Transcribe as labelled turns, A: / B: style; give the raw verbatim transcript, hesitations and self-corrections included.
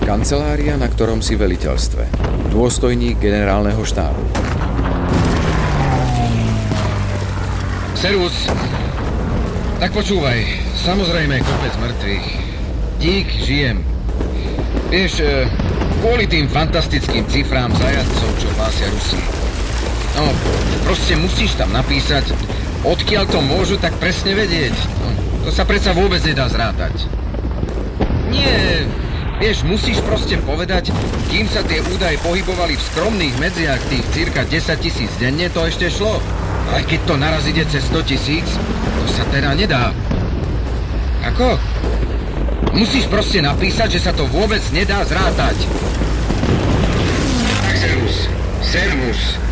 A: Kancelária na ktorom si veliteľstve. Dôstojník generálneho štábu.
B: Servus. Tak počúvaj, samozrejme kopec mŕtvych. Dík, žijem. Vieš, kvôli tým fantastickým cifrám zajatcov, čo hlásia Rusi. No, proste musíš tam napísať, odkiaľ to môžu tak presne vedieť. No, to sa predsa vôbec nedá zrátať. Nie, vieš, musíš proste povedať, kým sa tie údaje pohybovali v skromných medziach tých cirka desať tisíc denne, to ešte šlo. Ale keď to naraz ide cez sto tisíc, to sa teda nedá. Ako? Musíš proste napísať, že sa to vôbec nedá zrátať. Tak servus. Servus.